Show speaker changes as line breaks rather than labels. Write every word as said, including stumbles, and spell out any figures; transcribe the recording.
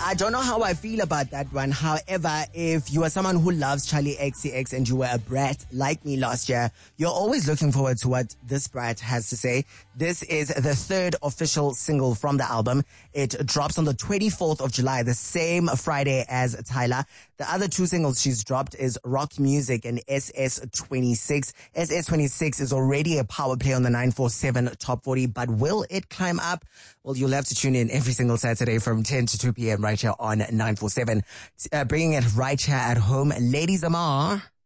I don't know how I feel about that one. However, if you are someone who loves Charlie X C X and you were a brat like me last year, you're always looking forward to what this brat has to say. This is the third official single from the album. It drops on the twenty-fourth of July, the same Friday as Tyler. The other two singles she's dropped is Rock Music and S S twenty-six. S S twenty-six is already a power play on the nine four seven Top forty, but will it climb up? Well, you'll have to tune in every single Saturday from ten to two p.m. right here on nine four seven. Uh, bringing it right here at home, Lady Zamar.